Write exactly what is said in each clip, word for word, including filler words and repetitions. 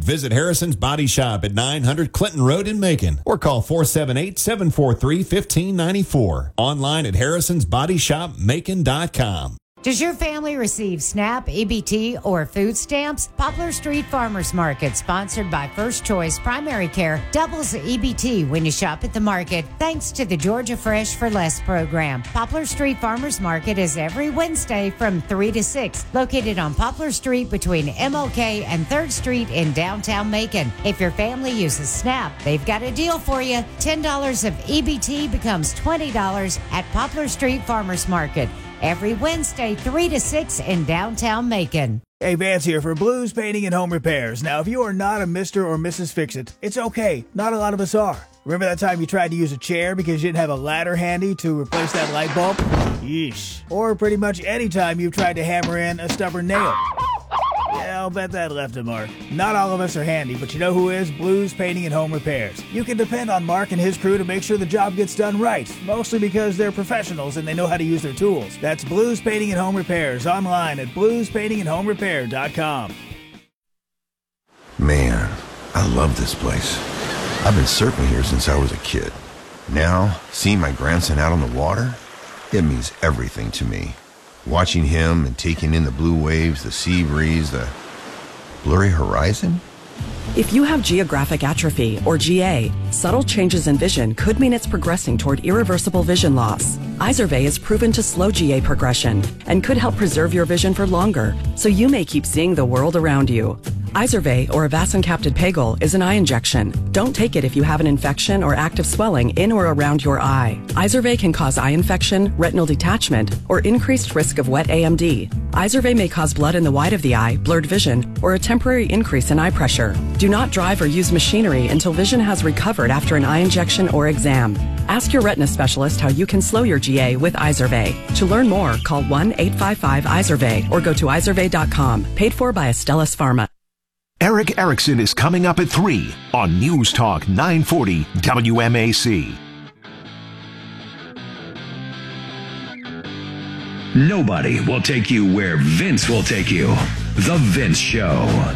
Visit Harrison's Body Shop at nine hundred Clinton Road in Macon or call four seven eight, seven four three, one five nine four. Online at harrisons body shop macon dot com. Does your family receive SNAP, E B T, or food stamps? Poplar Street Farmers Market, sponsored by First Choice Primary Care, doubles E B T when you shop at the market, thanks to the Georgia Fresh for Less program. Poplar Street Farmers Market is every Wednesday from three to six, located on Poplar Street between M L K and third Street in downtown Macon. If your family uses SNAP, they've got a deal for you. ten dollars of E B T becomes twenty dollars at Poplar Street Farmers Market. Every Wednesday, three to six in downtown Macon. Hey, Vance here for Blues Painting and Home Repairs. Now, if you are not a Mister or Missus Fix-It, it's okay. Not a lot of us are. Remember that time you tried to use a chair because you didn't have a ladder handy to replace that light bulb? Yeesh. Or pretty much any time you've tried to hammer in a stubborn nail. Yeah, I'll bet that left a mark. Not all of us are handy, but you know who is? Blues Painting and Home Repairs. You can depend on Mark and his crew to make sure the job gets done right, mostly because they're professionals and they know how to use their tools. That's Blues Painting and Home Repairs, online at blues painting and home repair dot com. Man, I love this place. I've been surfing here since I was a kid. Now, seeing my grandson out on the water, it means everything to me. Watching him and taking in the blue waves, the sea breeze, the blurry horizon. If you have geographic atrophy, or G A, subtle changes in vision could mean it's progressing toward irreversible vision loss. Izervay is proven to slow G A progression and could help preserve your vision for longer, so you may keep seeing the world around you. Izervay, or avacincaptad pegol, is an eye injection. Don't take it if you have an infection or active swelling in or around your eye. Izervay can cause eye infection, retinal detachment, or increased risk of wet A M D. Izervay may cause blood in the white of the eye, blurred vision, or a temporary increase in eye pressure. Do not drive or use machinery until vision has recovered after an eye injection or exam. Ask your retina specialist how you can slow your G A with Izervay. To learn more, call one eight five five Izervay or go to izervay dot com. Paid for by Astellas Pharma. Eric Erickson is coming up at three on News Talk nine forty W M A C. Nobody will take you where Vince will take you. The Vince Show.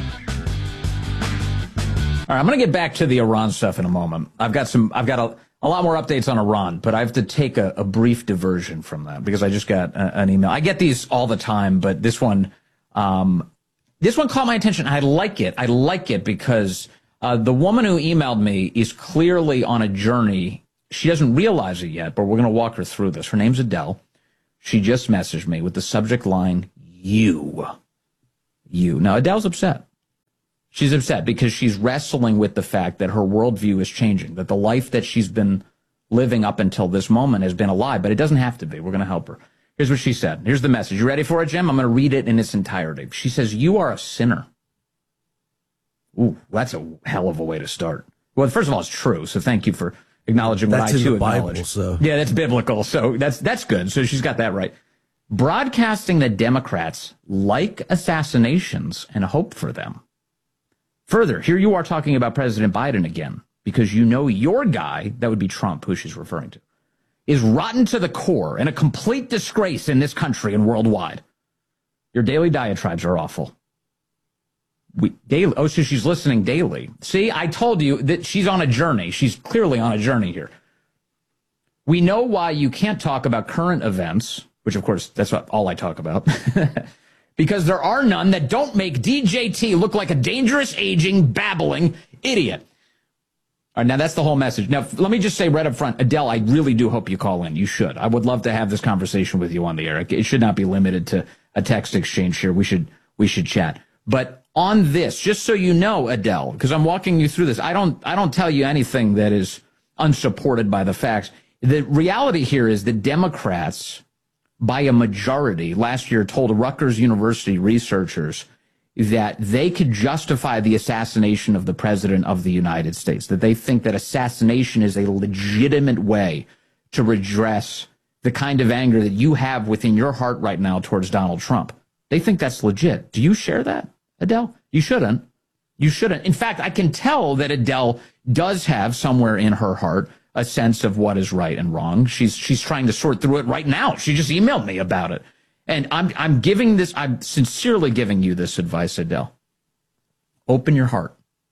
All right, I'm going to get back to the Iran stuff in a moment. I've got some, I've got a, a lot more updates on Iran, but I have to take a, a brief diversion from that because I just got a, an email. I get these all the time, but this one, um, this one caught my attention. I like it. I like it because uh, the woman who emailed me is clearly on a journey. She doesn't realize it yet, but we're going to walk her through this. Her name's Adele. She just messaged me with the subject line, you. You. Now, Adele's upset. She's upset because she's wrestling with the fact that her worldview is changing, that the life that she's been living up until this moment has been a lie, but it doesn't have to be. We're going to help her. Here's what she said. Here's the message. You ready for it, Jim? I'm going to read it in its entirety. She says, you are a sinner. Ooh, that's a hell of a way to start. Well, first of all, it's true, so thank you for acknowledging what that's I in too the acknowledge. Bible, so. Yeah, that's biblical, so that's that's good. So she's got that right. Broadcasting that Democrats like assassinations and hope for them. Further, here you are talking about President Biden again, because you know your guy, that would be Trump, who she's referring to, is rotten to the core and a complete disgrace in this country and worldwide. Your daily diatribes are awful. We daily. Oh, so she's listening daily. See, I told you that she's on a journey. She's clearly on a journey here. We know why you can't talk about current events, which, of course, that's what, all I talk about, because there are none that don't make D J T look like a dangerous, aging, babbling idiot. All right, now, that's the whole message. Now, let me just say right up front, Adele, I really do hope you call in. You should. I would love to have this conversation with you on the air. It should not be limited to a text exchange here. We should we should chat. But on this, just so you know, Adele, because I'm walking you through this, I don't I don't tell you anything that is unsupported by the facts. The reality here is that Democrats, by a majority, last year told Rutgers University researchers that they could justify the assassination of the president of the United States, that they think that assassination is a legitimate way to redress the kind of anger that you have within your heart right now towards Donald Trump. They think that's legit. Do you share that, Adele? You shouldn't. You shouldn't. In fact, I can tell that Adele does have somewhere in her heart a sense of what is right and wrong. She's she's trying to sort through it right now. She just emailed me about it. And I'm I'm giving this, I'm sincerely giving you this advice, Adele. Open your heart.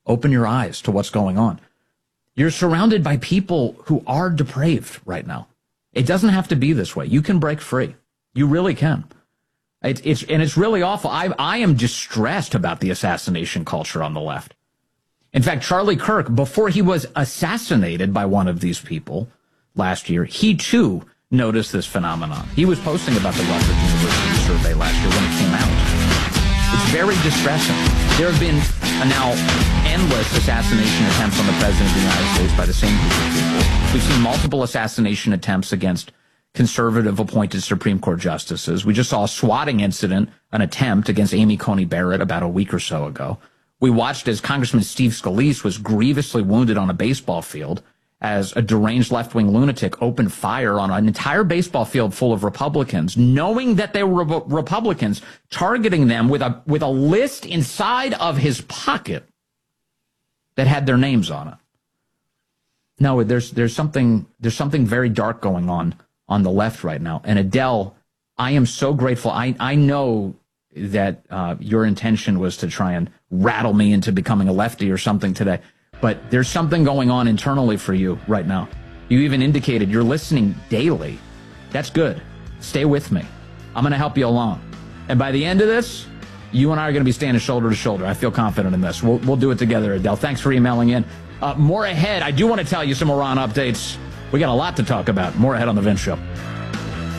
Open your eyes to what's going on. You're surrounded by people who are depraved right now. It doesn't have to be this way. You can break free. You really can. It, it's and it's really awful. I I am distressed about the assassination culture on the left. In fact, Charlie Kirk, before he was assassinated by one of these people last year, he too noticed this phenomenon. He was posting about the Rutgers University survey last year when it came out. It's very distressing. There have been now endless assassination attempts on the President of the United States by the same group of people. We've seen multiple assassination attempts against conservative appointed Supreme Court justices. We just saw a swatting incident, an attempt against Amy Coney Barrett about a week or so ago. We watched as Congressman Steve Scalise was grievously wounded on a baseball field as a deranged left-wing lunatic opened fire on an entire baseball field full of Republicans, knowing that they were Re- Republicans, targeting them with a with a list inside of his pocket that had their names on it. No, there's there's something there's something very dark going on on the left right now. And Adele, I am so grateful. I I know that uh, your intention was to try and rattle me into becoming a lefty or something today. But there's something going on internally for you right now. You even indicated you're listening daily. That's good. Stay with me. I'm going to help you along. And by the end of this, you and I are going to be standing shoulder to shoulder. I feel confident in this. We'll, we'll do it together, Adele. Thanks for emailing in. Uh, more ahead. I do want to tell you some Iran updates. We got a lot to talk about. More ahead on The Vince Show.